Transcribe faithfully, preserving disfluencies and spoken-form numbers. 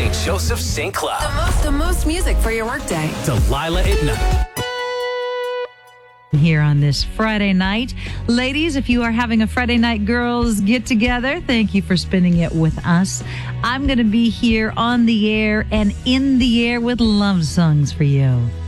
Saint Joseph Saint Cloud. The most, the most music for your workday. Delilah at night. Here on this Friday night. Ladies, if you are having a Friday night girls get together, thank you for spending it with us. I'm going to be here on the air and in the air with love songs for you.